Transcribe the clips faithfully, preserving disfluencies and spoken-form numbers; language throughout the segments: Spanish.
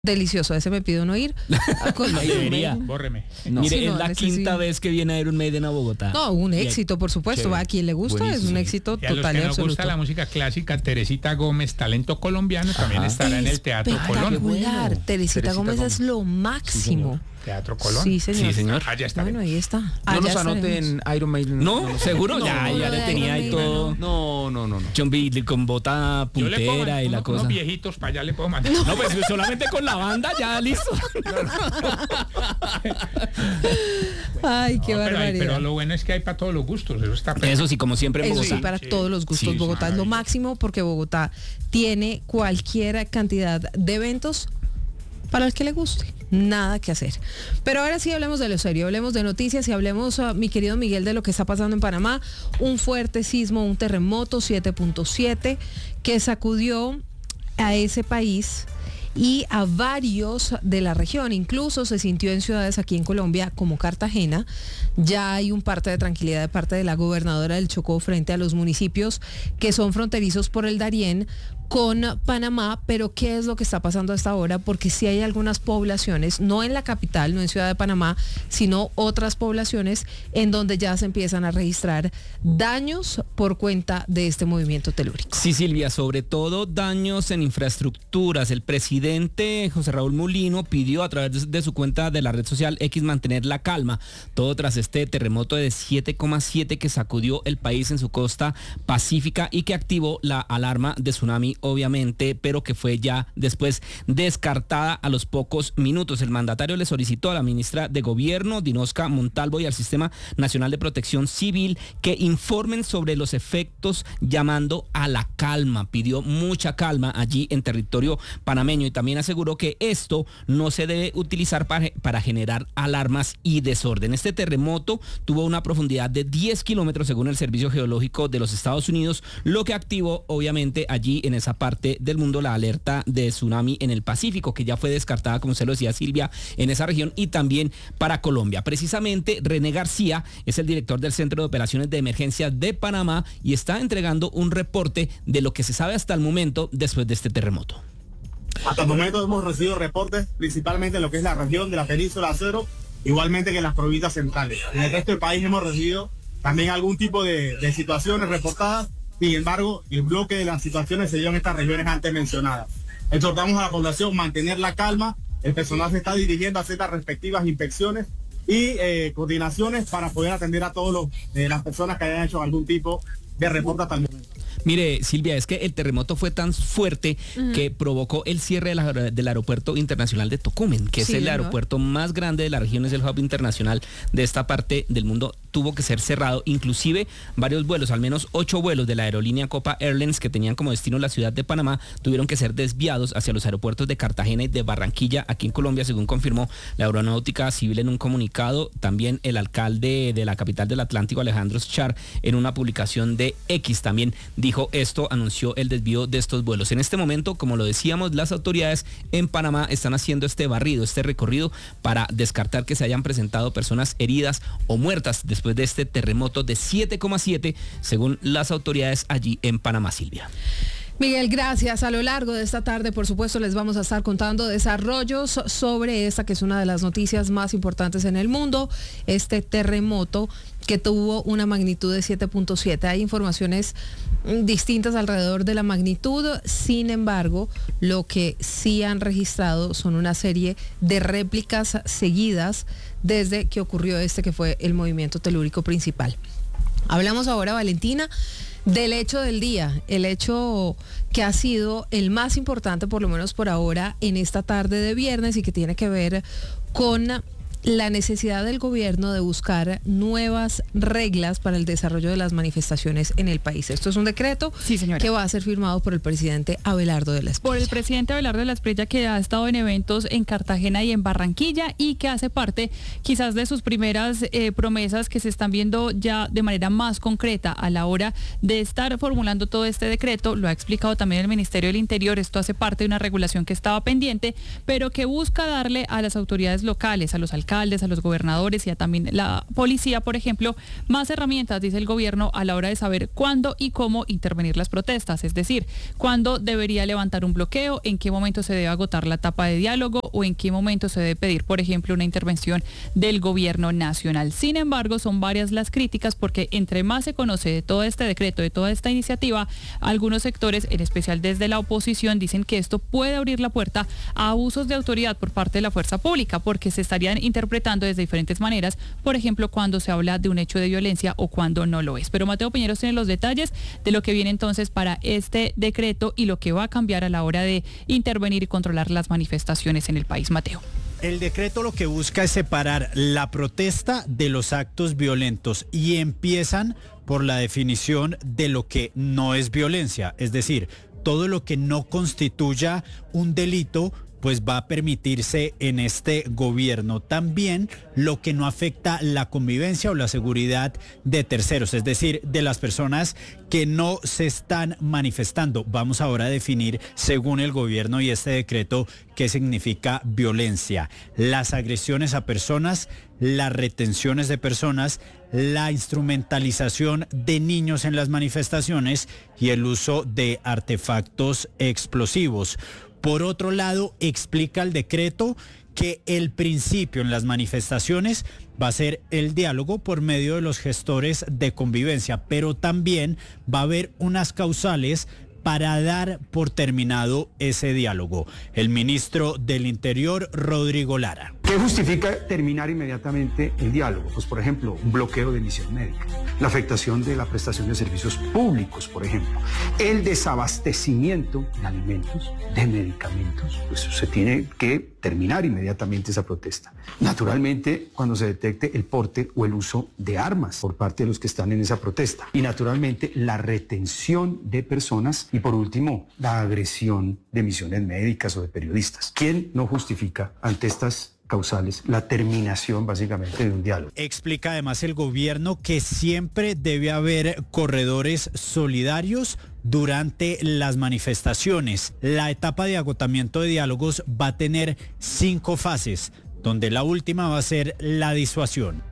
Delicioso, ese me pide uno ir. No debería. Bórreme. No. Mire, Sí, es no, la ese quinta sí. vez que viene Iron Maiden a Bogotá. No, un éxito, por supuesto. Chévere. A quien le gusta Buenísimo. es un éxito Y a los total y que nos absoluto. gusta la música clásica, Teresita Gómez, talento colombiano, también estará en el Teatro Colón. Espectacular. Bueno. Teresita, Teresita Gómez, Gómez. es lo máximo. Teatro Colón. Sí, señor. Sí, señor. Allá estaremos. Bueno, ahí está. No Allá nos anoten estaremos. Iron Maiden. No, seguro, no, ya, no, ya no, le de tenía Iron ahí Maiden, todo. No, no, no, no. John Beasley con bota Yo le puedo puntera mandar y la unos, cosa. unos viejitos para allá le puedo mandar. No, pues solamente con la banda ya listo. Ay, qué No, pero, hay- barbaridad. pero lo bueno es que hay para todos los gustos. Eso está Eso sí, como siempre en Eso Bogotá. sí, para Sí, todos los gustos. sí, Bogotá es lo maravilloso. máximo porque Bogotá tiene cualquier cantidad de eventos para el que le guste. Nada que hacer. Pero ahora sí hablemos de lo serio, hablemos de noticias y hablemos, uh, mi querido Miguel, de lo que está pasando en Panamá. Un fuerte sismo, un terremoto siete punto siete que sacudió a ese país y a varios de la región. Incluso se sintió en ciudades aquí en Colombia como Cartagena. Ya hay un parte de tranquilidad de parte de la gobernadora del Chocó frente a los municipios que son fronterizos por el Darién con Panamá, pero ¿qué es lo que está pasando hasta ahora? Porque sí hay algunas poblaciones, no en la capital, no en Ciudad de Panamá, sino otras poblaciones en donde ya se empiezan a registrar daños por cuenta de este movimiento telúrico. Sí, Silvia, sobre todo daños en infraestructuras. El presidente José Raúl Mulino pidió a través de, de su cuenta de la red social X mantener la calma, todo tras este terremoto de siete coma siete que sacudió el país en su costa pacífica y que activó la alarma de tsunami, obviamente, pero que fue ya después descartada a los pocos minutos. El mandatario le solicitó a la ministra de Gobierno, Dinosca Montalvo, y al Sistema Nacional de Protección Civil que informen sobre los efectos, llamando a la calma. Pidió mucha calma allí en territorio panameño y también aseguró que esto no se debe utilizar para, para generar alarmas y desorden. Este terremoto tuvo una profundidad de diez kilómetros según el Servicio Geológico de los Estados Unidos, lo que activó obviamente allí en esa parte del mundo la alerta de tsunami en el Pacífico, que ya fue descartada, como se lo decía Silvia, en esa región y también para Colombia. Precisamente René García es el director del Centro de Operaciones de Emergencia de Panamá y está entregando un reporte de lo que se sabe hasta el momento después de este terremoto. Hasta el momento hemos recibido reportes principalmente en lo que es la región de la península Acero, igualmente que en las provincias centrales. En el resto del país hemos recibido también algún tipo de, de situaciones reportadas. Sin embargo, el bloque de las situaciones se dio en estas regiones antes mencionadas. Exhortamos a la población a mantener la calma. El personal se está dirigiendo a hacer las respectivas inspecciones y eh, coordinaciones para poder atender a todas eh, las personas que hayan hecho algún tipo de reporte hasta el momento. Mire, Silvia, es que el terremoto fue tan fuerte uh-huh. que provocó el cierre de la, del aeropuerto internacional de Tocumen, que sí, es el señor. aeropuerto más grande de la región, es el hub internacional de esta parte del mundo. Tuvo que ser cerrado, inclusive varios vuelos, al menos ocho vuelos de la aerolínea Copa Airlines que tenían como destino la ciudad de Panamá, tuvieron que ser desviados hacia los aeropuertos de Cartagena y de Barranquilla, aquí en Colombia, según confirmó la Aeronáutica Civil en un comunicado. También el alcalde de la capital del Atlántico, Alejandro Schar, en una publicación de X también dijo esto, anunció el desvío de estos vuelos. En este momento, como lo decíamos, las autoridades en Panamá están haciendo este barrido, este recorrido para descartar que se hayan presentado personas heridas o muertas después de este terremoto de siete coma siete, según las autoridades allí en Panamá, Silvia. Miguel, gracias. A lo largo de esta tarde, por supuesto, les vamos a estar contando desarrollos sobre esta que es una de las noticias más importantes en el mundo, este terremoto que tuvo una magnitud de siete punto siete. Hay informaciones distintas alrededor de la magnitud, sin embargo, lo que sí han registrado son una serie de réplicas seguidas desde que ocurrió este que fue el movimiento telúrico principal. Hablamos ahora, Valentina, del hecho del día, el hecho que ha sido el más importante, por lo menos por ahora, en esta tarde de viernes y que tiene que ver con la necesidad del gobierno de buscar nuevas reglas para el desarrollo de las manifestaciones en el país. Esto es un decreto sí, señora. que va a ser firmado por el presidente Abelardo de la Espriella. Por el presidente Abelardo de la Espriella, que ha estado en eventos en Cartagena y en Barranquilla y que hace parte quizás de sus primeras eh, promesas que se están viendo ya de manera más concreta a la hora de estar formulando todo este decreto. Lo ha explicado también el Ministerio del Interior. Esto hace parte de una regulación que estaba pendiente, pero que busca darle a las autoridades locales, a los alcaldes, alcaldes, a los gobernadores y a también la policía, por ejemplo, más herramientas, dice el gobierno, a la hora de saber cuándo y cómo intervenir las protestas, es decir, cuándo debería levantar un bloqueo, en qué momento se debe agotar la etapa de diálogo o en qué momento se debe pedir, por ejemplo, una intervención del gobierno nacional. Sin embargo, son varias las críticas porque entre más se conoce de todo este decreto, de toda esta iniciativa, algunos sectores, en especial desde la oposición, dicen que esto puede abrir la puerta a abusos de autoridad por parte de la fuerza pública, porque se estarían interpretando desde diferentes maneras, por ejemplo, cuando se habla de un hecho de violencia o cuando no lo es. Pero Mateo Piñeros tiene los detalles de lo que viene entonces para este decreto y lo que va a cambiar a la hora de intervenir y controlar las manifestaciones en el país. Mateo. El decreto lo que busca es separar la protesta de los actos violentos y empiezan por la definición de lo que no es violencia, es decir, todo lo que no constituya un delito pues va a permitirse en este gobierno. También lo que no afecta la convivencia o la seguridad de terceros, es decir, de las personas que no se están manifestando. Vamos ahora a definir, según el gobierno y este decreto, qué significa violencia. Las agresiones a personas, las retenciones de personas, la instrumentalización de niños en las manifestaciones y el uso de artefactos explosivos. Por otro lado, explica el decreto que el principio en las manifestaciones va a ser el diálogo por medio de los gestores de convivencia, pero también va a haber unas causales para dar por terminado ese diálogo. El ministro del Interior, Rodrigo Lara. ¿Qué justifica terminar inmediatamente el diálogo? Pues, por ejemplo, un bloqueo de emisión médica, la afectación de la prestación de servicios públicos, por ejemplo, el desabastecimiento de alimentos, de medicamentos, pues se tiene que terminar inmediatamente esa protesta. Naturalmente, cuando se detecte el porte o el uso de armas por parte de los que están en esa protesta. Y naturalmente, la retención de personas y, por último, la agresión de misiones médicas o de periodistas. ¿Quién no justifica ante estas causales la terminación básicamente de un diálogo? Explica además el gobierno que siempre debe haber corredores solidarios durante las manifestaciones. La etapa de agotamiento de diálogos va a tener cinco fases, donde la última va a ser la disuasión.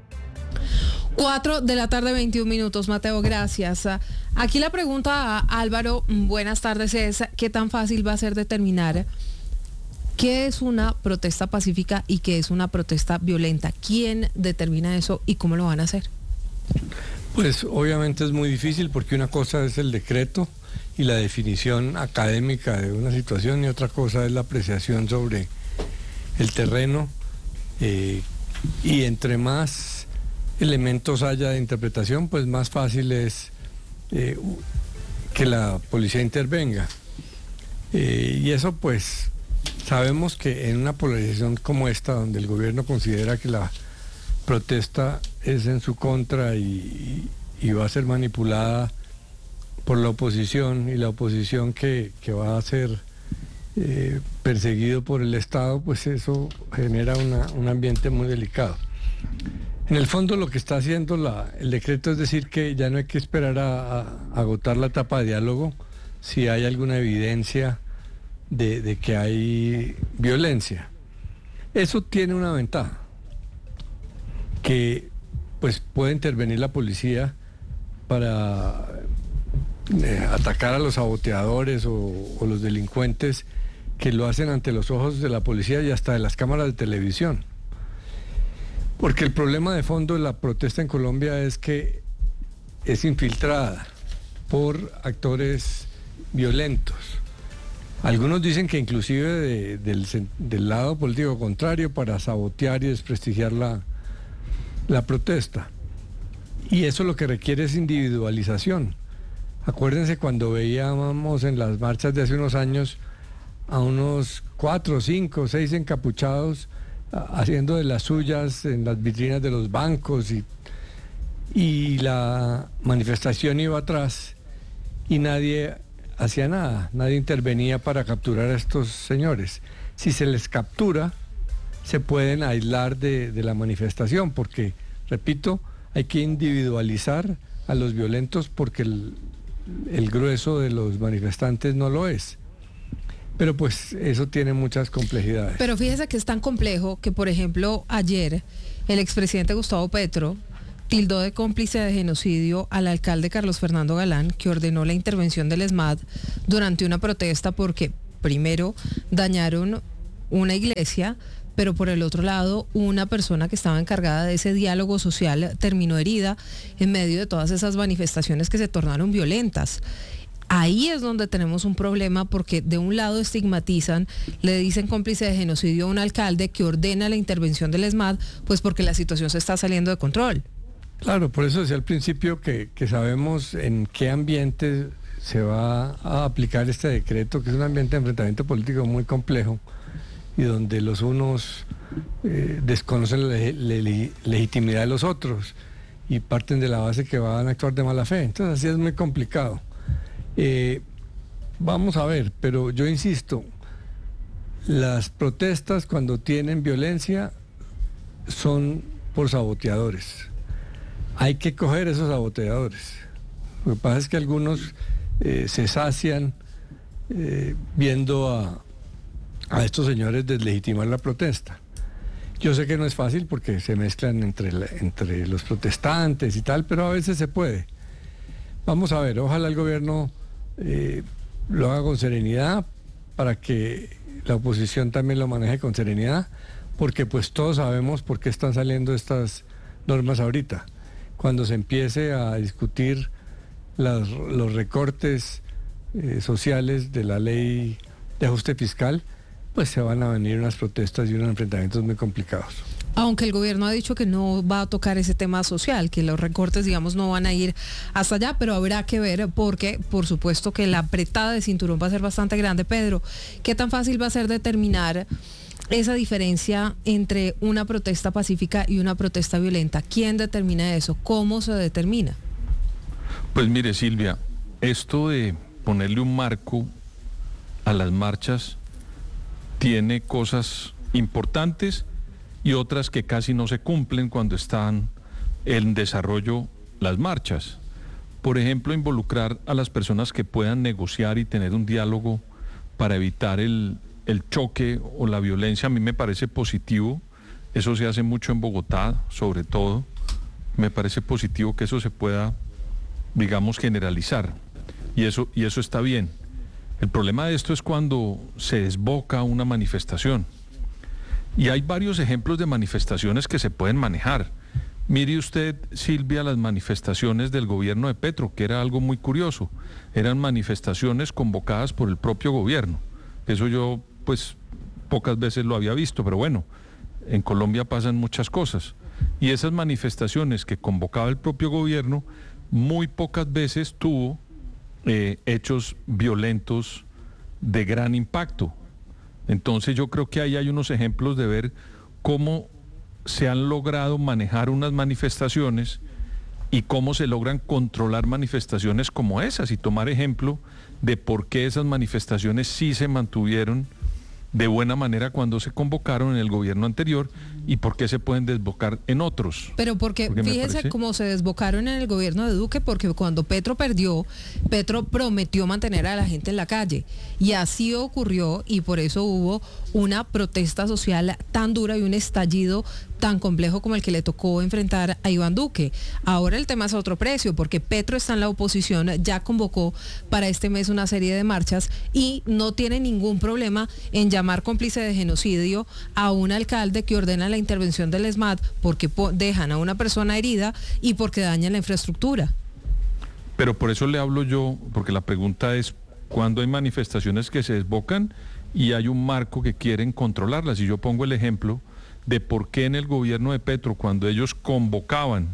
Cuatro de la tarde, veintiún minutos, Mateo, gracias. Aquí la pregunta a Álvaro, buenas tardes, es ¿qué tan fácil va a ser determinar qué es una protesta pacífica y qué es una protesta violenta? ¿Quién determina eso y cómo lo van a hacer? Pues obviamente es muy difícil porque una cosa es el decreto y la definición académica de una situación y otra cosa es la apreciación sobre el terreno eh, y entre más elementos haya de interpretación, pues más fácil es eh, que la policía intervenga. Eh, y eso pues sabemos que en una polarización como esta, donde el gobierno considera que la protesta es en su contra y, y va a ser manipulada por la oposición y la oposición que, que va a ser eh, perseguido por el Estado, pues eso genera una, un ambiente muy delicado. En el fondo lo que está haciendo la, el decreto es decir que ya no hay que esperar a, a agotar la etapa de diálogo si hay alguna evidencia de, de que hay violencia. Eso tiene una ventaja, que pues puede intervenir la policía para eh, atacar a los saboteadores o, o los delincuentes que lo hacen ante los ojos de la policía y hasta de las cámaras de televisión. Porque el problema de fondo de la protesta en Colombia es que es infiltrada por actores violentos. Algunos dicen que inclusive de, del, del lado político contrario para sabotear y desprestigiar la, la protesta. Y eso lo que requiere es individualización. Acuérdense cuando veíamos en las marchas de hace unos años a unos cuatro, cinco, seis encapuchados haciendo de las suyas en las vitrinas de los bancos y, y la manifestación iba atrás y nadie hacía nada, nadie intervenía para capturar a estos señores. Si se les captura, se pueden aislar de, de la manifestación, porque, repito, hay que individualizar a los violentos porque el, el grueso de los manifestantes no lo es. Pero pues eso tiene muchas complejidades. Pero fíjese que es tan complejo que, por ejemplo, ayer el expresidente Gustavo Petro tildó de cómplice de genocidio al alcalde Carlos Fernando Galán, que ordenó la intervención del ESMAD durante una protesta porque, primero, dañaron una iglesia, pero por el otro lado, una persona que estaba encargada de ese diálogo social terminó herida en medio de todas esas manifestaciones que se tornaron violentas. Ahí es donde tenemos un problema porque de un lado estigmatizan, le dicen cómplice de genocidio a un alcalde que ordena la intervención del ESMAD, pues porque la situación se está saliendo de control. Claro, por eso decía al principio que, que sabemos en qué ambiente se va a aplicar este decreto, que es un ambiente de enfrentamiento político muy complejo y donde los unos eh, desconocen la le, le, legitimidad de los otros y parten de la base que van a actuar de mala fe. Entonces así es muy complicado. Eh, vamos a ver, pero yo insisto, las protestas cuando tienen violencia son por saboteadores. Hay que coger esos saboteadores. Lo que pasa es que algunos eh, se sacian eh, viendo a, a estos señores deslegitimar la protesta. Yo sé que no es fácil porque se mezclan entre, la, entre los protestantes y tal, pero a veces se puede. Vamos a ver, ojalá el gobierno eh, lo haga con serenidad para que la oposición también lo maneje con serenidad, porque pues todos sabemos por qué están saliendo estas normas ahorita. Cuando se empiece a discutir las, los recortes eh, sociales de la ley de ajuste fiscal, pues se van a venir unas protestas y unos enfrentamientos muy complicados. Aunque el gobierno ha dicho que no va a tocar ese tema social, que los recortes, digamos, no van a ir hasta allá, pero habrá que ver porque, por supuesto, que la apretada de cinturón va a ser bastante grande. Pedro, ¿qué tan fácil va a ser determinar esa diferencia entre una protesta pacífica y una protesta violenta? ¿Quién determina eso? ¿Cómo se determina? Pues mire, Silvia, esto de ponerle un marco a las marchas tiene cosas importantes y otras que casi no se cumplen cuando están en desarrollo las marchas. Por ejemplo, involucrar a las personas que puedan negociar y tener un diálogo para evitar el, el choque o la violencia, a mí me parece positivo. Eso se hace mucho en Bogotá, sobre todo. Me parece positivo que eso se pueda, digamos, generalizar. Y eso, y eso está bien. El problema de esto es cuando se desboca una manifestación. Y hay varios ejemplos de manifestaciones que se pueden manejar. Mire usted, Silvia, las manifestaciones del gobierno de Petro, que era algo muy curioso. Eran manifestaciones convocadas por el propio gobierno. Eso yo, pues, pocas veces lo había visto, pero bueno, en Colombia pasan muchas cosas. Y esas manifestaciones que convocaba el propio gobierno, muy pocas veces tuvo eh, hechos violentos de gran impacto. Entonces yo creo que ahí hay unos ejemplos de ver cómo se han logrado manejar unas manifestaciones y cómo se logran controlar manifestaciones como esas y tomar ejemplo de por qué esas manifestaciones sí se mantuvieron de buena manera cuando se convocaron en el gobierno anterior y por qué se pueden desbocar en otros. Pero porque, porque fíjese cómo se desbocaron en el gobierno de Duque, porque cuando Petro perdió, Petro prometió mantener a la gente en la calle y así ocurrió y por eso hubo una protesta social tan dura y un estallido tan complejo como el que le tocó enfrentar a Iván Duque. Ahora el tema es a otro precio, porque Petro está en la oposición, ya convocó para este mes una serie de marchas y no tiene ningún problema en llamar cómplice de genocidio a un alcalde que ordena la intervención del ESMAD porque dejan a una persona herida y porque dañan la infraestructura. Pero por eso le hablo yo, porque la pregunta es cuando hay manifestaciones que se desbocan y hay un marco que quieren controlarlas. Y yo pongo el ejemplo de por qué en el gobierno de Petro, cuando ellos convocaban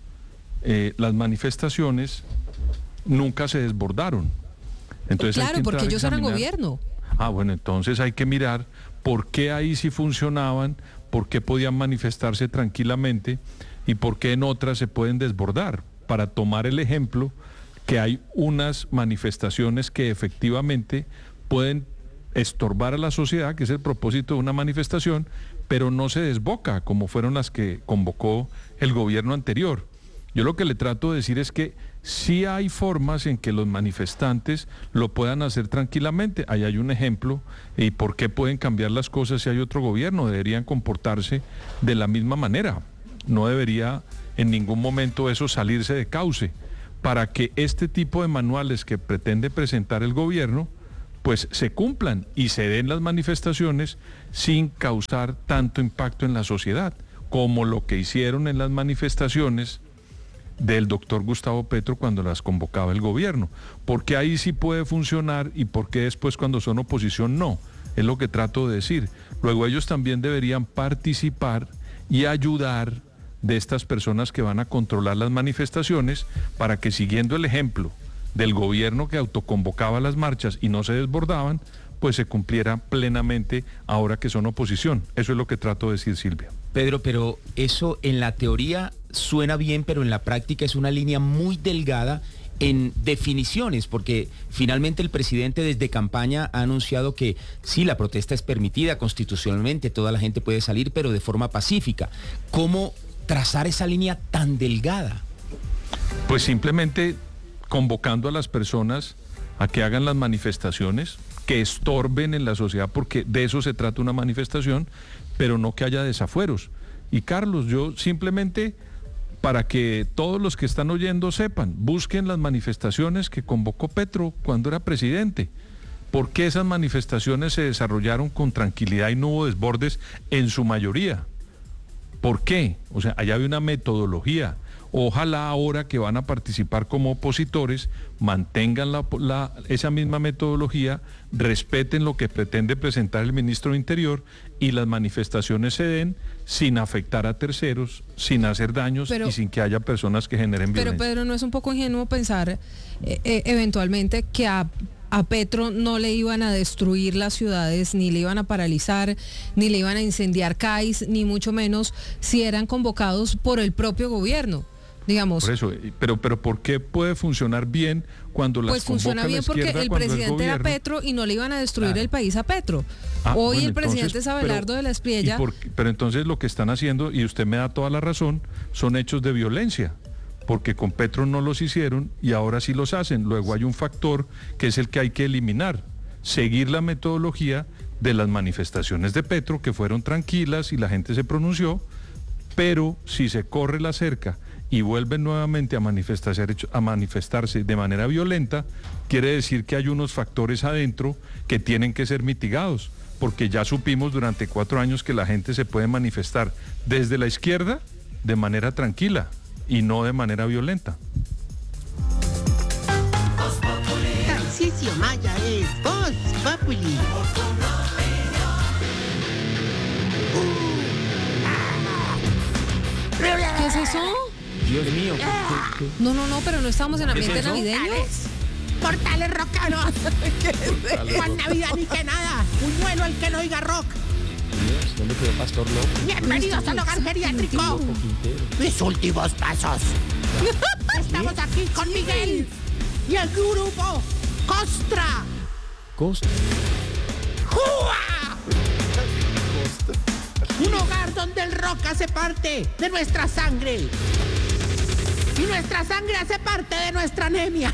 eh, las manifestaciones, nunca se desbordaron. Entonces claro, porque ellos eran gobierno. Ah, bueno, entonces hay que mirar por qué ahí sí funcionaban, por qué podían manifestarse tranquilamente y por qué en otras se pueden desbordar, para tomar el ejemplo que hay unas manifestaciones que efectivamente pueden estorbar a la sociedad, que es el propósito de una manifestación, pero no se desboca como fueron las que convocó el gobierno anterior. Yo lo que le trato de decir es que sí hay formas en que los manifestantes lo puedan hacer tranquilamente. Ahí hay un ejemplo. ¿Y por qué pueden cambiar las cosas si hay otro gobierno? Deberían comportarse de la misma manera. No debería en ningún momento eso salirse de cauce, para que este tipo de manuales que pretende presentar el gobierno pues se cumplan y se den las manifestaciones sin causar tanto impacto en la sociedad, como lo que hicieron en las manifestaciones del doctor Gustavo Petro cuando las convocaba el gobierno. Porque ahí sí puede funcionar y porque después cuando son oposición no, es lo que trato de decir. Luego ellos también deberían participar y ayudar de estas personas que van a controlar las manifestaciones para que, siguiendo el ejemplo del gobierno que autoconvocaba las marchas y no se desbordaban, pues se cumpliera plenamente ahora que son oposición. Eso es lo que trato de decir, Silvia. Pedro, pero eso en la teoría suena bien, pero en la práctica es una línea muy delgada en definiciones, porque finalmente el presidente desde campaña ha anunciado que sí, la protesta es permitida constitucionalmente, toda la gente puede salir, pero de forma pacífica. ¿Cómo trazar esa línea tan delgada? Pues simplemente convocando a las personas a que hagan las manifestaciones, que estorben en la sociedad, porque de eso se trata una manifestación, pero no que haya desafueros. Y Carlos, yo simplemente, para que todos los que están oyendo sepan, busquen las manifestaciones que convocó Petro cuando era presidente. ¿Por qué esas manifestaciones se desarrollaron con tranquilidad y no hubo desbordes en su mayoría? ¿Por qué? O sea, allá había una metodología. Ojalá ahora que van a participar como opositores mantengan la, la, esa misma metodología, respeten lo que pretende presentar el ministro de Interior y las manifestaciones se den sin afectar a terceros, sin hacer daños pero, y sin que haya personas que generen pero, violencia. Pero Pedro, ¿no es un poco ingenuo pensar eh, eh, eventualmente que a... a Petro no le iban a destruir las ciudades, ni le iban a paralizar, ni le iban a incendiar C A I S, ni mucho menos si eran convocados por el propio gobierno? Digamos. Por eso, pero, pero ¿por qué puede funcionar bien cuando las pues funciona bien porque el presidente era Petro y no le iban a destruir claro. el país a Petro. Ah, Hoy bueno, el presidente entonces, es Abelardo pero, de la Espriella. Por, pero entonces lo que están haciendo, y usted me da toda la razón, son hechos de violencia, porque con Petro no los hicieron y ahora sí los hacen. Luego hay un factor que es el que hay que eliminar, seguir la metodología de las manifestaciones de Petro, que fueron tranquilas y la gente se pronunció, pero si se corre la cerca y vuelven nuevamente a manifestarse, a manifestarse de manera violenta, quiere decir que hay unos factores adentro que tienen que ser mitigados, porque ya supimos durante cuatro años que la gente se puede manifestar desde la izquierda de manera tranquila y no de manera violenta. Tarcisio Maya es Voz Populi. ¿Qué es eso? Dios mío. ¿Qué, qué? No, no, no, pero no estamos en ambiente es navideño. Portales rockanos. Juan Navidad ni que nada. Buñuelo el que no oiga rock. Dios, ¿dónde quedó Pastor Loco? Bienvenidos al hogar geriátrico. Mis últimos pasos. Estamos aquí con Miguel y el grupo Costra. Costra. ¡Jua! Un hogar donde el rock hace parte de nuestra sangre. Y nuestra sangre hace parte de nuestra anemia.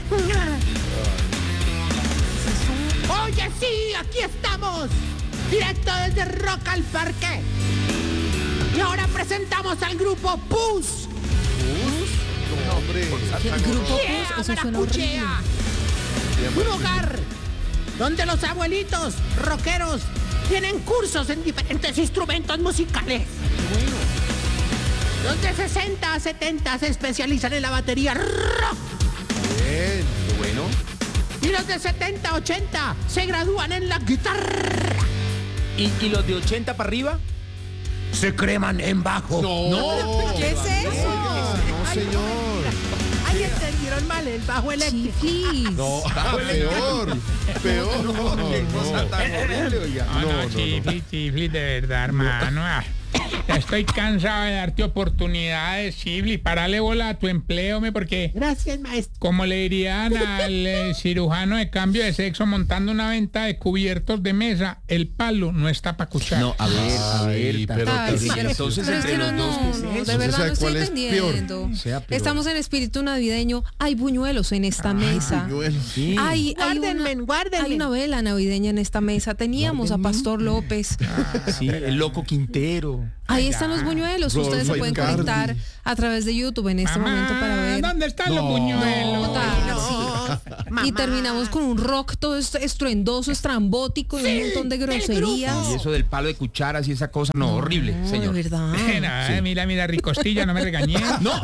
Oye, sí, aquí estamos. Directo desde Rock al Parque. Y ahora presentamos al grupo Pus. ¿Pus? No, hombre. ¿El grupo Pus? Eso suena horrible. Un hogar donde los abuelitos rockeros tienen cursos en diferentes instrumentos musicales. Bueno. Los de sesenta a setenta se especializan en la batería rock. Bien, qué bueno. Y los de setenta a ochenta se gradúan en la guitarra. ¿Y, y los de ochenta para arriba? Se creman en bajo. No. no. ¿Qué es eso? No, Ay, señor. Ahí entendieron mal el bajo eléctrico. Chiflis. No, peor. Peor. No, no, no. Qué cosa tan horrible, oiga. No, no, chiflis, chiflis, de verdad, hermano. Ya estoy cansado de darte oportunidades, Chibli. Parale bola a tu empleo, hombre, porque... Gracias, maestro. Como le dirían al eh, cirujano de cambio de sexo montando una venta de cubiertos de mesa, el palo no está para cuchara. No, a ver, a ver. Ay, tan- pero Ay, sí, pero- entonces, pero es entre que no, los dos, no, ¿qué es no, eso? de ¿Usted verdad sabe no estoy cuál es peor? entendiendo. Sea peor. Estamos en espíritu navideño. Hay buñuelos en esta mesa. Buñuelo. Sí. Hay, hay, Guárdenme, una, guárdenme. hay una vela navideña en esta mesa. Teníamos a Pastor López. Sí, el loco Quintero. Ahí están los buñuelos. Rodolfo Ustedes se pueden Icardi. conectar a través de YouTube en este Mamá, momento para ver. ¿dónde están los No. buñuelos? Total, Mamá. Y terminamos con un rock todo est- estruendoso, estrambótico y un montón de groserías. Y eso del palo de cucharas y esa cosa, no, horrible, No, señor. de verdad. Nada, mira, mira, Ricostilla, no me regañé. No,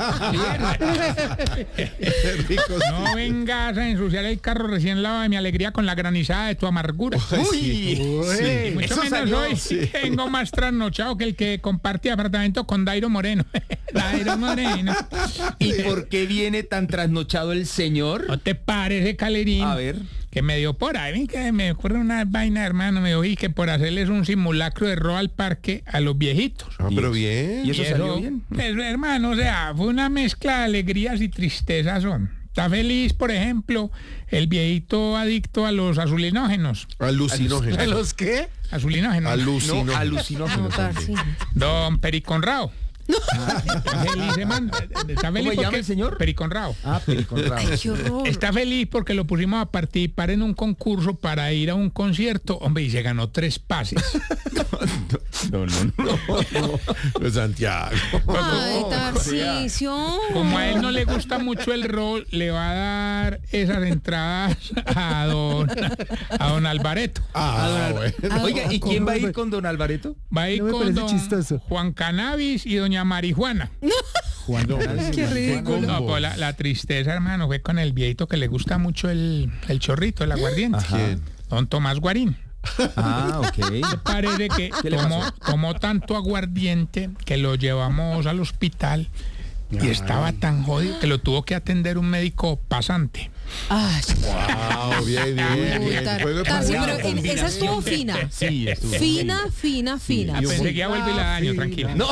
Ricos. No vengas a ensuciar el carro recién lavado de mi alegría con la granizada de tu amargura. uy, Y mucho eso menos salió. hoy. Tengo más trasnochado que el que comparte apartamento con Dairo Moreno. Dairo Moreno. ¿Y por qué viene tan trasnochado el señor? ¿No te parece, Calerín? A ver. Que me dio por ahí, que me ocurre una vaina, hermano, me oí que por hacerles un simulacro de robo al parque a los viejitos. Ah, pero bien. ¿Y eso salió bien? Pues, hermano, o sea, fue una mezcla de alegrías y tristezas son. Está feliz, por ejemplo, el viejito adicto a los azulinógenos. Alucinógeno. ¿A los qué? Azulinógenos. Alucinógeno. No, alucinógenos. Anotar, hombre. sí. Don Periconrao. Está feliz, hermano. Está feliz ¿Cómo se llama porque- el señor? Periconrao. Ah, Periconrao. Ay, qué horror. Está feliz porque lo pusimos a participar en un concurso para ir a un concierto, hombre, y se ganó tres pases. No, no, no. Pues Santiago. Ay, Tarcisio. Como a él no le gusta mucho el rol, le va a dar esas entradas a don, a don Alvareto. Ah, bueno. Oiga, ¿y quién va a ir con don Alvareto? Va a ir No me con parece don chistoso. Juan Cannabis y doña Marijuana. Qué ridículo. No, pues la, la tristeza, hermano, fue con el viejito que le gusta mucho el, el chorrito, el aguardiente. ¿Quién? Don Tomás Guarín. Ah, ok. Parece que ¿Qué le tomó, pasó? tomó tanto aguardiente que lo llevamos al hospital y estaba tan jodido que lo tuvo que atender un médico pasante. Ay, Wow, bien, bien, uy, bien. Tar- Juego de Tarsi, palabras. pero en- esa estuvo fina. Sí, estuvo. Fina, fina, fina. Ah, pensé que ya vuelve y la daño, tranquila. No,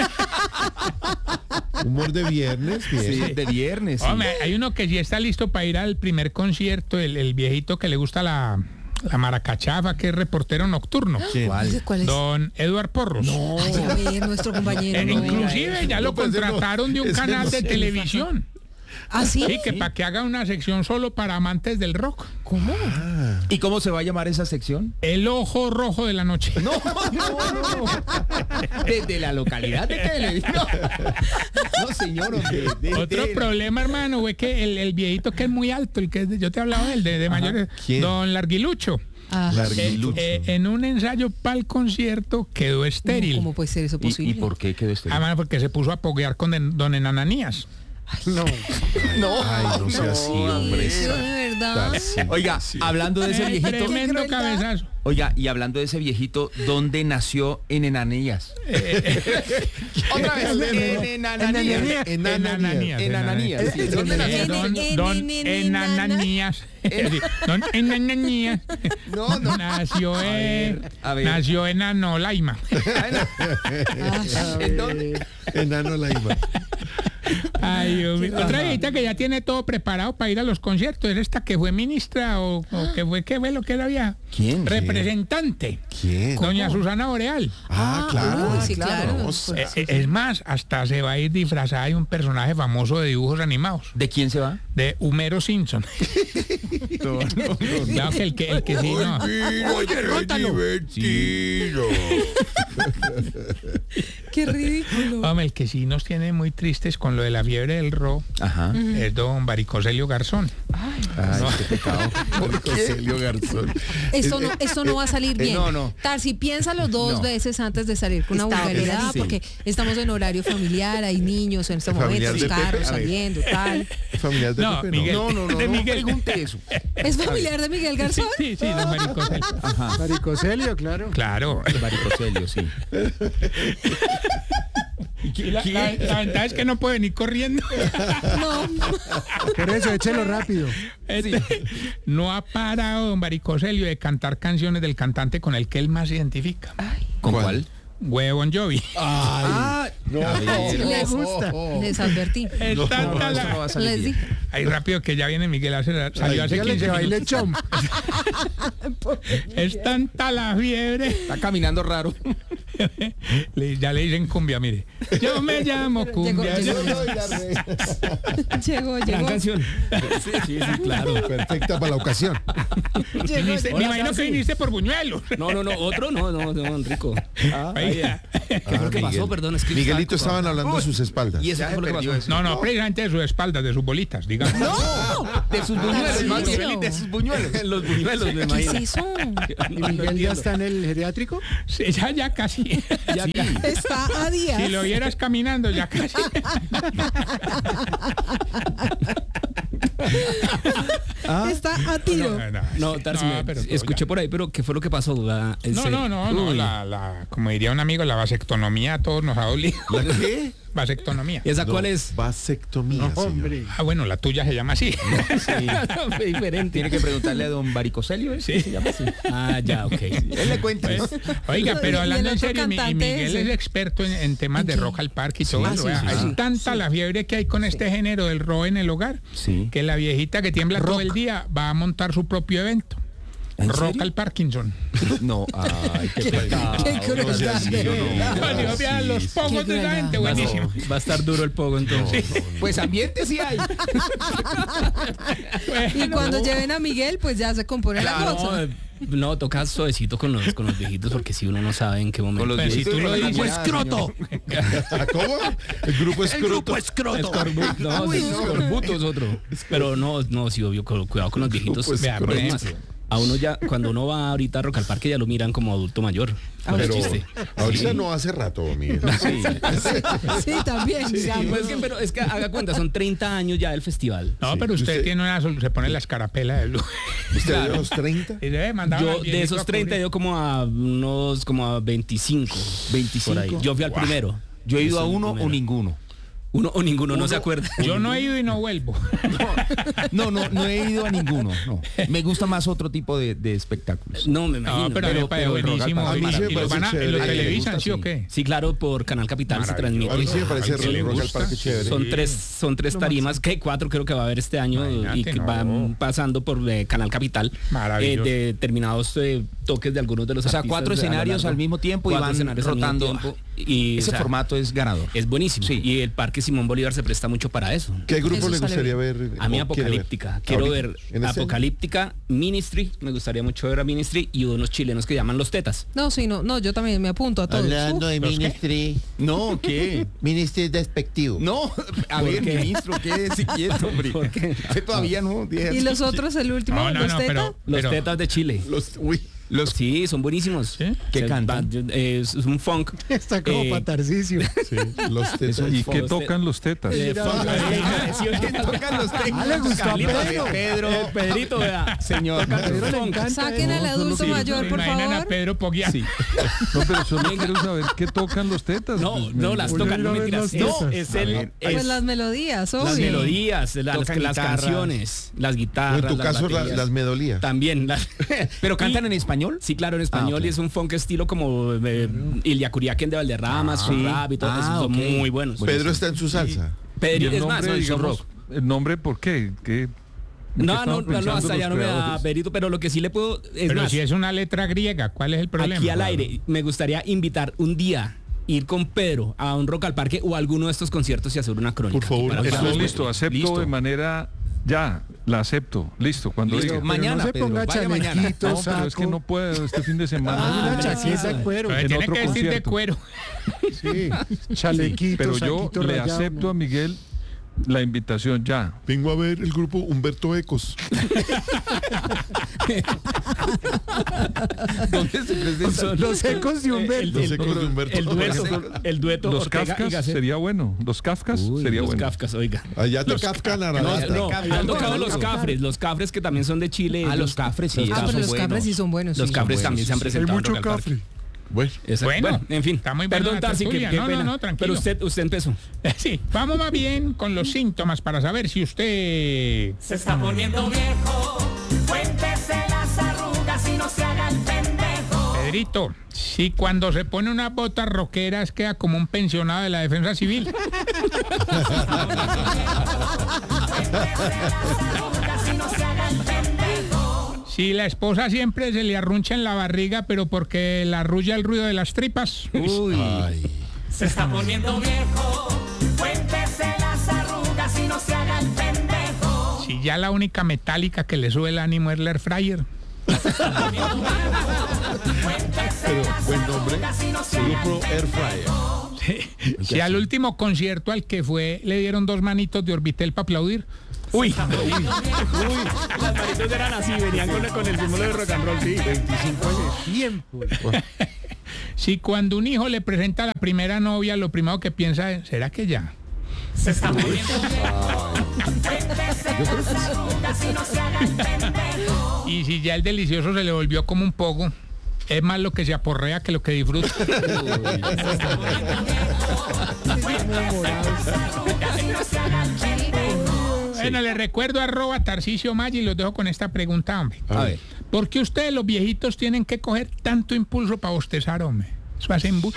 Humor de viernes, bien. sí, de viernes. sí. Hombre, hay uno que sí está listo para ir al primer concierto, el, el viejito que le gusta la, la maracachafa, que es reportero nocturno. ¿Quién? ¿Cuál? ¿Cuál es? Don Eduard Porros. Ay, a ver, nuestro compañero. Eh, no. inclusive ya lo No, pues, ese no, contrataron de un ese canal no de sé. televisión. ¿Ah, sí? Sí, que para que haga una sección solo para amantes del rock. ¿Cómo? ¿Y cómo se va a llamar esa sección? El ojo rojo de la noche. No, no, no. Desde la localidad de televisión. No, no, señor, hombre. de- Otro de- problema, hermano, fue que el, el viejito que es muy alto, el que es de- yo te hablaba de él, de, de mayores, ¿Quién? don Larguilucho. Ah, Eh, Larguilucho. eh, en un ensayo para el concierto quedó estéril. ¿Cómo puede ser eso ¿Y, posible? y por qué quedó este? Ah, mano, porque se puso a poguear con den- don Enananías. No. No, Ay, no sea así, hombre. Sí, de verdad. Oiga, hablando de ese Eh, viejito. tremendo cabezazo. Oiga, y hablando de ese viejito, ¿dónde nació en Enanías? Otra vez, en Enanías. En Ananías. En Ananías. sí. ¿Dónde En- nació? Don, en- don en- en- Enananías. Sí, Don Enananías. No, no. Nació A en, ver, a ver. nació en Anolaima. ¿En dónde? Enano Laima. Ay, Dios mío. Otra viejita que ya tiene todo preparado para ir a los conciertos. ¿Es esta que fue ministra o, o que fue, qué fue lo que era había? ¿Quién? Representante. ¿Quién? Doña Susana Boreal. Ah, claro. uy, sí, claro. No, Pues, Eh, eh, es más, hasta se va a ir disfrazada de un personaje famoso de dibujos animados. ¿De quién se va? De Homero Simpson. Claro que el que, el que sí, no. Oye, divertido. Qué ridículo. Hombre, el que sí nos tiene muy tristes con lo de la fiebre del ro Ajá. es don Varicoselio Garzón. Ay, qué pecado. Celio Garzón. Esto no, esto no va a salir bien. no, no. Tarsi, piénsalo dos No. veces antes de salir con una Está vulgaridad, bien, sí. porque estamos en horario familiar, hay niños en este momento, Familiar los de carros Pepe. A ver. saliendo, tal. Familiar de No, Pepe, Miguel. No, no, no, De no Miguel. pregunte eso. ¿Es familiar de Miguel Garzón? Sí, sí, don Varicoselio. Ajá. Maricoselio, claro. Claro. Varicoselio, sí. La, la- la ventaja es que no puede venir corriendo. No. Por eso, échelo rápido. Este, no ha parado don Varicoselio de cantar canciones del cantante con el que él más se identifica. ¿Con ¿Cuál? cuál? Huevo Bon Jovi. Ah, No, les gusta. Les advertí. Es No, tanta eso la- no va a salir Les bien. dije. Ay, rápido que ya viene Miguel, hace, salió hace dígale quince que baile minutos. chom. Es tanta la fiebre. Está caminando raro. Le- ya le dicen cumbia, mire. Yo me llamo cumbia. Llegó, llegó. Llegó, Gran llegó. canción. Sí, sí, sí, claro. Perfecta para la ocasión. Llegó, Viniste- llegó. me imagino que viniste por buñuelos. No, no, no, otro no, no, no, Enrico. Oiga. ¿Qué fue lo que Ah, pasó? Miguel. Perdón, es que Miguelito estaba estaban hablando de sus espaldas. ¿Y eso qué fue lo que pasó? No, no, precisamente de sus espaldas, de sus bolitas, digamos. De sus buñuelos, más bien, de sus buñuelos. Los buñuelos, me ¿Qué es imagino. eso? ¿Y Miguel ya está en el geriátrico? Sí, ya, ya casi. Ya, ya. Está a días. Si lo vieras caminando, ya casi. Está a tiro. No, no, No, sí. Tarsi, No, me- pero todo escuché ya. por ahí, pero ¿qué fue lo que pasó? La- No, ese- no, no, no, Uy. la, la, como diría un amigo, la vasectomía a todos nos ha dolido. ¿La qué? Vasectomía. ¿Y esa cuál es? Vasectomía, señor. Hombre. Ah, bueno, la tuya se llama así. Fue diferente. Tiene que preguntarle a don Baricoselio, ¿eh? Sí. Se llama así. Ah, ya, ok. Él le cuenta. Pues, oiga, pero Y el hablando en otro serio, mi- cantante Miguel ese. es experto en, en temas de rock al parque y todo Ah, eso. sí, vea. sí, Es sí. tanta la fiebre que hay con este género del rock en el hogar, Sí. que la viejita que tiembla todo el día va a montar su propio evento. ¿En Rock serio? al Parkinson. No, ay, qué pecado. Qué crueldad, de verdad. Cuando yo vea los pogos Qué de la crueldad. gente, Va a- buenísimo. Va a estar duro el pogo entonces. Pues ambiente sí hay. Y cuando lleven a Miguel, pues ya se compone la Claro, cosa. no, no, toca suavecito con los, con los viejitos porque si uno no sabe en qué momento. Con los Pues si viejitos tú y lo con la dices, enamorada, señor. ¿Cómo? El grupo escroto. Escorbu- no, sí, escorbuto es otro. Pero no, no, sí, obvio, cu- cuidado con los viejitos. Pues, Vea, por Es ejemplo, más, a uno ya, cuando uno va ahorita a Rock al Parque ya lo miran como adulto mayor. No es Pero chiste. ahorita Sí. no hace rato, Miguel. Sí. Sí, también. Sí, digamos. pues es que, pero es que haga cuenta, son treinta años ya del festival. no, pero usted, Usted- tiene una sol- se pone la escarapela de luz. ¿Usted de los treinta? Y debe mandar al Yo de viejito esos a treinta cubrir. yo como a unos como a veinticinco. veinticinco. Por ahí. Yo fui al primero. Yo he ido a Soy el uno o primero. ninguno. Uno o ninguno, no se acuerda. Yo no he ido y no vuelvo. No, no, no he ido a ninguno. No. Me gusta más otro tipo de, de espectáculos. No, me imagino. No, pero, pero- me parece pero el rock al buenísimo. parque A mí sí me Y lo parece van a- chévere. ¿Lo A mí me televisan, gusta, sí o sí. qué? Sí, claro, por Canal Capital se Maravilloso. A mí transmite. sí me parece Ay, que le rock al gusta. parque chévere. Son Sí. tres, son tres tarimas, que cuatro creo que va a haber este año Imagínate, y que no. van pasando por eh, Canal Capital eh, Maravilloso. de determinados eh, toques de algunos de los O sea, artistas cuatro de- a lo escenarios largo. al mismo tiempo y Cuatro van escenarios al mismo rotando. tiempo, y, Ese o sea, formato es ganador. es buenísimo. Sí. Y el Parque Simón Bolívar se presta mucho para eso. ¿Qué grupo Eso le sale gustaría bien. ver? A mí o quiere ver? Apocalíptica. Quiero ¿Ahorita? ver ¿En este año? Apocalíptica, Ministry. Me gustaría mucho ver a Ministry y unos chilenos que llaman Los Tetas. No, sí, no, no, yo también me apunto a todos. Hablando Uf, de ¿los qué? ministry, No, ¿qué? ministry es despectivo. No, a ¿Por ver, qué? ministro, quédese quieto, hombre. ¿Por qué? Usted todavía no. ¿Y los otros, el último? No, no, ¿Los no, Teta? pero, Los pero- Tetas de Chile. Los, uy, Los, sí, son buenísimos. ¿Sí? ¿Qué Se- cantan? va- Es, es un funk. Está como Eh, para Tarcisio. los tetas. ¿Y qué Los tocan los tetas? Eh, funk. ¿Qué tocan los técnicos? Ah, le gustó a Carlitos, Pedro. Pedro. Eh, Pedrito, vea. Señor. A Pedro le encanta. Saquen al adulto Sí, mayor, ¿se por imaginan favor. a Pedro Poguiar? Sí. No, pero solo quiero saber qué tocan los tetas. No, Pues, no, me- las Voy a tocan, ir no a ver mentiras. las No, tetas. es A el. ver. es Pues las melodías, obvio. las melodías, las, Tocan las guitarra. canciones, las O guitarras. en tu las caso, la- baterías. las medolías. También. las- ¿Pero cantan Y- en español? Sí, claro, en español Ah, ok. y es un funk estilo como eh, Ilia Curiaquen de Valderrama, su sí. rap y todo Ah, eso, son ok. muy buenos. Pedro está en su salsa. ¿Y Pedro, el es más, nombre, no, es digamos, rock. el nombre por qué? ¿Qué, No, qué no, estaban no, no, pensando hasta los ya no me da creadores? Pedrito, pero lo que sí le puedo es Pero más, si es una letra griega, ¿cuál es el problema? aquí al aire me gustaría invitar un día ir con Pedro a un Rock al Parque o a alguno de estos conciertos y hacer una crónica. Por favor, aquí para eso Eso que es veamos. listo, acepto Listo. de manera... Ya, la acepto. Listo, cuando Listo. diga. Mañana, no se Pedro, ponga vaya mañana. chalequito, No, pero es que saco. no puedo este fin de semana. Ah, una No, chaqueta de cuero. Pero en tiene otro que vestir de concierto. cuero. Sí, chalequito, Pero yo saquito le rayado, acepto ¿no? a Miguel la invitación ya. Vengo a ver el grupo Humberto Ecos. ¿Dónde se presenta? Los ecos de Humberto. Los ecos de Humberto. El dueto, el dueto Los Ortega y Kafkas Gasset. sería bueno. Los Kafkas Uy, sería los bueno. Kafkas, oiga. Allá te capcan a la No, lata. no, han tocado los no. Cafres, los Cafres que también son de Chile. Ah, ellos- los Cafres, sí, los Ah, esos pero son los buenos. cabres sí son buenos. Los sí. Cafres buenos, también se han sí, sí. presentado. Hay en mucho Rock al Parque. cafre. Bueno, Exacto. Bueno, Bueno, en fin. está muy buena Perdón, la Tarsi, que tertulia. qué No, no, pena. no, tranquilo. Pero usted, usted empezó. Sí, vamos más bien con los síntomas para saber si usted... Se está poniendo viejo, cuéntese las arrugas y no se haga el pendejo. Pedrito, si cuando se pone unas botas roqueras queda como un pensionado de la defensa civil. Si la esposa siempre se le arruncha en la barriga, pero porque la arrulla el ruido de las tripas. Uy. Ay. Se está poniendo viejo, cuéntese las arrugas y no se haga el pendejo. Si ya la única metálica que le sube el ánimo es la air fryer. Pero buen nombre. Grupo Air Fryer. Sí. Si al último concierto al que fue le dieron dos manitos de Orbitel para aplaudir. Uy, Uy, las manitos eran así, venían con, con el símbolo de rock and roll, sí. veinticinco años de tiempo. si cuando un hijo le presenta a la primera novia, lo primero que piensa es, ¿será que ya? Se está poniendo viejo, cuéntese las arrugas y no se haga el pendejo. Y si ya el delicioso se le volvió como un poco, es más lo que se aporrea que lo que disfruta. Se está poniendo viejo, cuéntese las arrugas y no se haga el pendejo. Bueno, les recuerdo arroba Tarcisio Maggi y los dejo con esta pregunta, hombre. A ver. ¿Por qué ustedes los viejitos tienen que coger tanto impulso para bostezar, hombre? Eso hacen bu-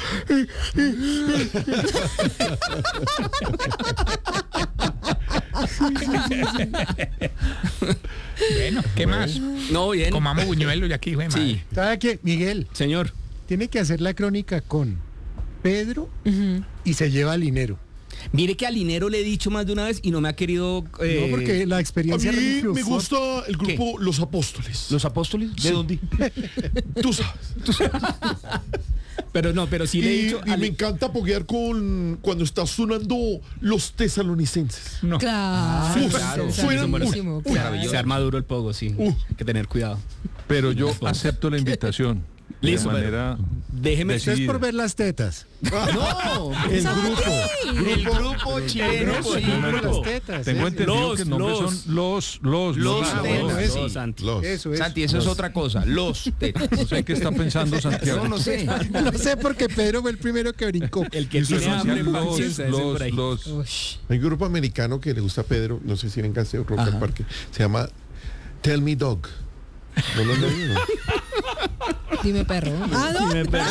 Bueno, ¿qué más? No, bien. Comamos buñuelos y aquí, güey, Sí. madre. ¿Sabe qué? Miguel, Señor. tiene que hacer la crónica con Pedro y se lleva al dinero. Mire que al Linero le he dicho más de una vez y no me ha querido... eh, No, porque la A experiencia mí me religiosa- gusta el grupo Los Apóstoles. ¿Los apóstoles? ¿De dónde? Tú sabes. Pero no, pero sí le he Y, dicho... y al- me encanta apoyar con cuando está sonando Los Tesalonicenses. No. Claro, Uf, claro, suenan- buenísimo, uy, claro. Se arma duro el pogo, sí. Uh. Hay que tener cuidado. Pero yo acepto la invitación. Listo, de manera Déjeme... Eso es decidida. por ver las tetas. ¡No! El grupo. El grupo chileno, grupo, sí. el grupo de las tetas. Tengo ese. entendido Los, que el nombre los. son los, los, Los ah, tetas. bueno, ese. No, Santi. Los. Eso es. Santi, eso es otra cosa. Los tetas. No sé qué está pensando Santiago. No, no sé. No sé porque Pedro fue el primero que brincó. El que Eso tiene es hambre, los, paciencia, ese por ahí. los, los. Ush. Hay un grupo americano que le gusta a Pedro, no sé si en Caseo Rock al Ajá. Parque, se llama Tell Me Dog. ¿No lo han oído? Dime perro. Ah, no.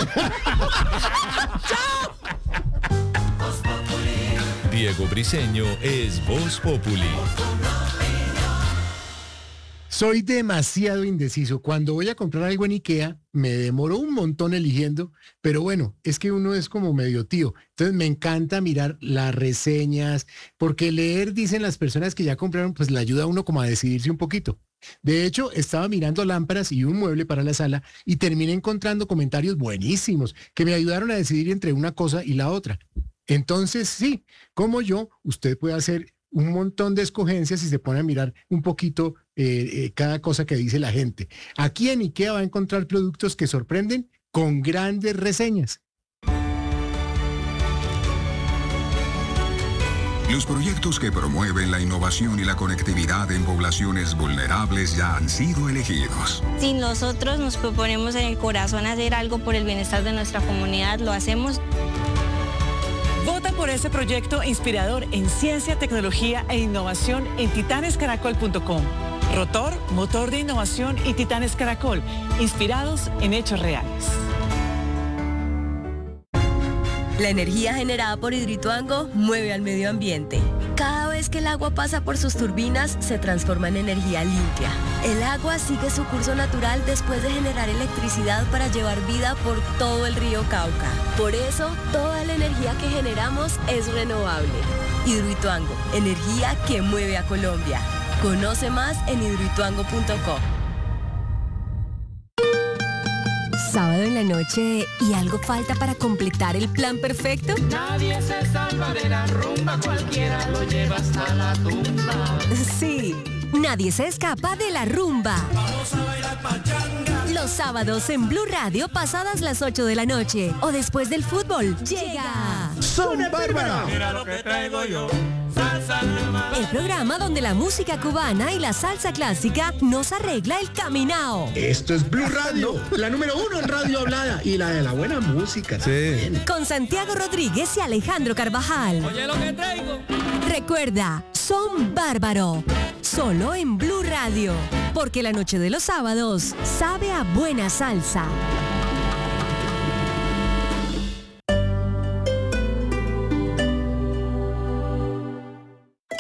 Diego Briseño es Voz Populi. Soy demasiado indeciso. Cuando voy a comprar algo en IKEA, me demoro un montón eligiendo, pero bueno, es que uno es como medio tío. Entonces me encanta mirar las reseñas, porque leer, dicen las personas que ya compraron, pues le ayuda a uno como a decidirse un poquito. De hecho, estaba mirando lámparas y un mueble para la sala y terminé encontrando comentarios buenísimos que me ayudaron a decidir entre una cosa y la otra. Entonces, sí, como yo, usted puede hacer un montón de escogencias y se pone a mirar un poquito eh, eh, cada cosa que dice la gente. Aquí en IKEA va a encontrar productos que sorprenden con grandes reseñas. Los proyectos que promueven la innovación y la conectividad en poblaciones vulnerables ya han sido elegidos. Si nosotros nos proponemos en el corazón hacer algo por el bienestar de nuestra comunidad, lo hacemos. Vota por ese proyecto inspirador en ciencia, tecnología e innovación en titanes caracol punto com. Rotor, motor de innovación y Titanes Caracol, inspirados en hechos reales. La energía generada por Hidroituango mueve al medio ambiente. Cada vez que el agua pasa por sus turbinas, se transforma en energía limpia. El agua sigue su curso natural después de generar electricidad para llevar vida por todo el río Cauca. Por eso, toda la energía que generamos es renovable. Hidroituango, energía que mueve a Colombia. Conoce más en hidroituango punto com. Sábado en la noche y algo falta para completar el plan perfecto. Nadie se salva de la rumba, cualquiera lo lleva hasta la tumba. Sí, nadie se escapa de la rumba. Vamos a bailar pachanga. Los sábados en Blue Radio pasadas las ocho de la noche o después del fútbol llega Son Bárbara. Mira lo que traigo yo. Salsa nueva. el programa donde la música cubana y la salsa clásica nos arregla el caminao. Esto es Blue Radio, la número uno en radio hablada y la de la buena música. Sí. Con Santiago Rodríguez y Alejandro Carvajal. Oye lo que traigo. Recuerda, Son Bárbaro. Solo en Blue Radio. Porque la noche de los sábados sabe a buena salsa.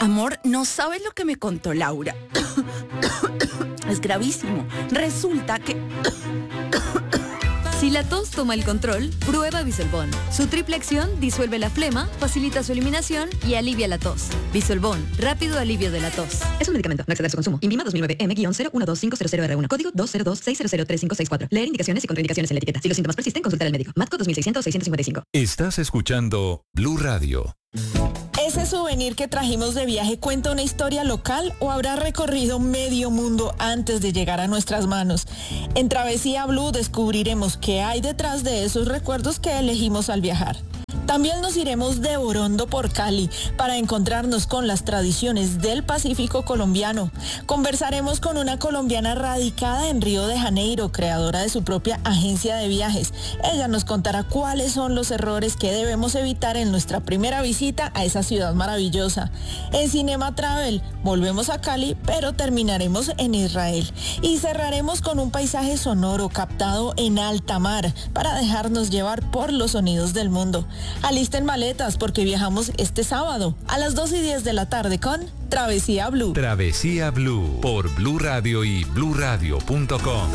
Amor, no sabes lo que me contó Laura. Es gravísimo. Resulta que... Si la tos toma el control, prueba Bisolbón. Su triple acción disuelve la flema, facilita su eliminación y alivia la tos. Bisolbón, rápido alivio de la tos. Es un medicamento, no exceder su consumo. INVIMA dos mil nueve M cero uno dos cinco cero cero R uno, código dos cero dos seis cero cero tres cinco seis cuatro. Leer indicaciones y contraindicaciones en la etiqueta. Si los síntomas persisten, consultar al médico. Matco dos mil seiscientos seiscientos cincuenta y cinco. Estás escuchando Blue Radio. ¿Ese souvenir que trajimos de viaje cuenta una historia local o habrá recorrido medio mundo antes de llegar a nuestras manos? En Travesía Blue descubriremos qué hay detrás de esos recuerdos que elegimos al viajar. También nos iremos de Orondo por Cali para encontrarnos con las tradiciones del Pacífico colombiano. Conversaremos con una colombiana radicada en Río de Janeiro, creadora de su propia agencia de viajes. Ella nos contará cuáles son los errores que debemos evitar en nuestra primera visita a esa ciudad maravillosa. En Cinema Travel volvemos a Cali, pero terminaremos en Israel. Y cerraremos con un paisaje sonoro captado en alta mar para dejarnos llevar por los sonidos del mundo. Alisten maletas porque viajamos este sábado a las dos y diez de la tarde con Travesía Blue. Travesía Blue por Blue Radio y blue radio punto com.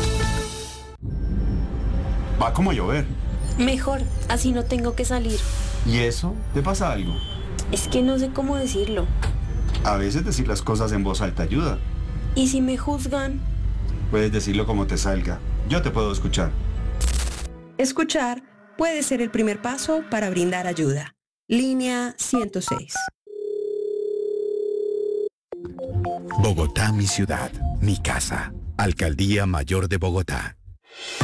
Va como a llover. Mejor, así no tengo que salir. ¿Y eso? ¿Te pasa algo? Es que no sé cómo decirlo. A veces decir las cosas en voz alta ayuda. ¿Y si me juzgan? Puedes decirlo como te salga. Yo te puedo escuchar. Escuchar puede ser el primer paso para brindar ayuda. Línea ciento seis. Bogotá, mi ciudad, mi casa. Alcaldía Mayor de Bogotá.